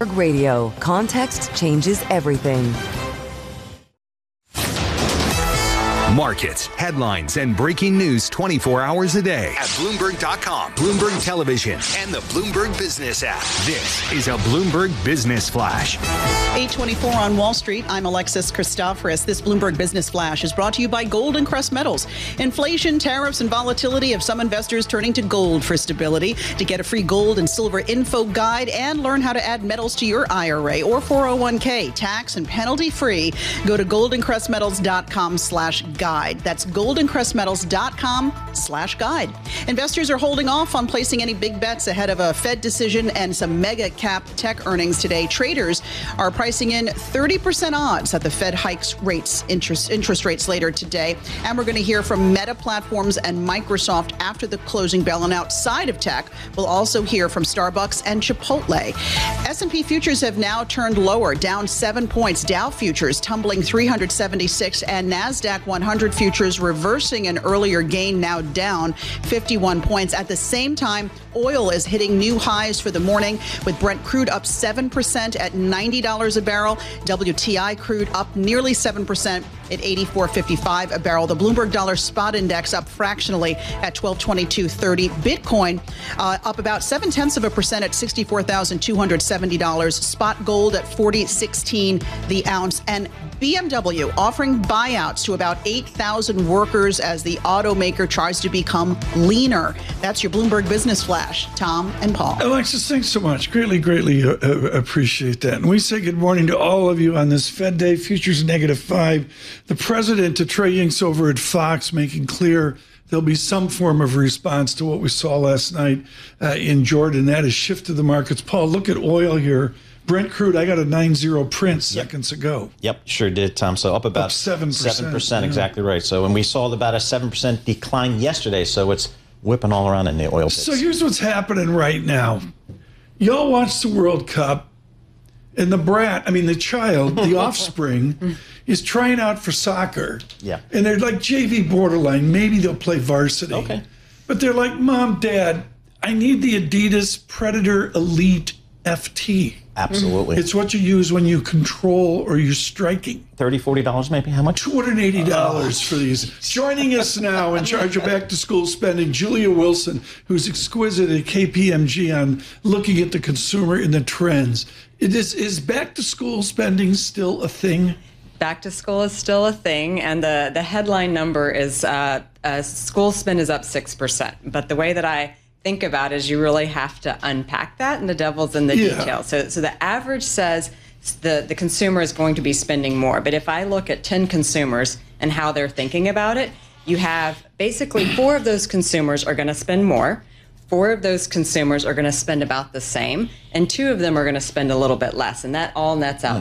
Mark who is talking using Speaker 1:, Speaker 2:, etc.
Speaker 1: Radio. Context changes everything.
Speaker 2: Markets, headlines, and breaking news 24 hours a day at Bloomberg.com, Bloomberg Television, and the Bloomberg Business app. This is a Bloomberg Business Flash.
Speaker 3: 8:24 on Wall Street. I'm Alexis Christoforous. This Bloomberg Business Flash is brought to you by Golden Crest Metals. Inflation, tariffs, and volatility have some investors turning to gold for stability. To get a free gold and silver info guide and learn how to add metals to your IRA or 401k, tax and penalty free, go to goldencrestmetals.com/guide. That's goldencrestmetals.com/guide. Investors are holding off on placing any big bets ahead of a Fed decision and some mega cap tech earnings today. Traders are pricing in 30% odds that the Fed hikes interest rates later today. And we're going to hear from Meta Platforms and Microsoft after the closing bell. And outside of tech, we'll also hear from Starbucks and Chipotle. S&P futures have now turned lower, down 7 points. Dow futures tumbling 376, and NASDAQ 100 futures reversing an earlier gain, now down 51 points. At the same time, oil is hitting new highs for the morning, with Brent crude up 7% at $90 a barrel. WTI crude up nearly 7% at $84.55 a barrel. The Bloomberg Dollar Spot Index up fractionally at 1222.30. Bitcoin up about 0.7% at $64,270. Spot gold at $40.16 the ounce. And BMW offering buyouts to about 8,000 workers as the automaker tries to become leaner. That's your Bloomberg Business Flash. Tom and Paul.
Speaker 4: Alexis, thanks so much. Greatly appreciate that. And we say good morning to all of you on this Fed Day. Futures -5. The president, Trey Yingst over at Fox, making clear there'll be some form of response to what we saw last night in Jordan. That has shifted the markets. Paul, look at oil here. Brent crude, I got a 9.0 print seconds ago.
Speaker 5: Yep, sure did, Tom. So up about
Speaker 4: 7%.
Speaker 5: 7%, exactly right. So, and we saw about a 7% decline yesterday, so it's whipping all around in the oil pits.
Speaker 4: So here's what's happening right now. Y'all watch the World Cup, and the child, the offspring, is trying out for soccer.
Speaker 5: Yeah.
Speaker 4: And they're like JV borderline. Maybe they'll play varsity.
Speaker 5: Okay.
Speaker 4: But they're like, Mom, Dad, I need the Adidas Predator Elite FT.
Speaker 5: Absolutely.
Speaker 4: It's what you use when you control or you're striking.
Speaker 5: $30, $40 maybe? How much?
Speaker 4: $280 for these. Joining us now in charge of back-to-school spending, Julia Wilson, who's exquisite at KPMG on looking at the consumer and the trends. Is back-to-school spending still a thing?
Speaker 6: Back to school is still a thing, and the headline number is school spend is up 6%. But the way that I think about is you really have to unpack that, and the devil's in the details. So the average says the consumer is going to be spending more. But if I look at 10 consumers and how they're thinking about it, you have basically 4 of those consumers are going to spend more. 4 of those consumers are going to spend about the same, and 2 of them are going to spend a little bit less, and that all nets out